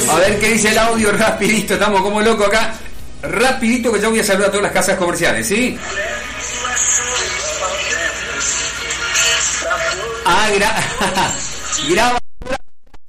A ver qué dice el audio, rapidito, estamos como locos acá. Rapidito que ya voy a saludar a todas las casas comerciales, ¿sí? Ah, graba